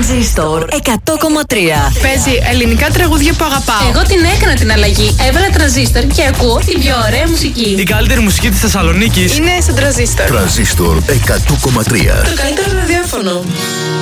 Τρανζίστορ 100,3. Παίζει ελληνικά τραγούδια που αγαπάω. Εγώ την έκανα την αλλαγή. Έβαλα Τρανζίστορ και ακούω την πιο ωραία μουσική. Η καλύτερη μουσική της Θεσσαλονίκης Είναι στο Τρανζίστορ. Τρανζίστορ 100,3. Το καλύτερο ραδιόφωνο.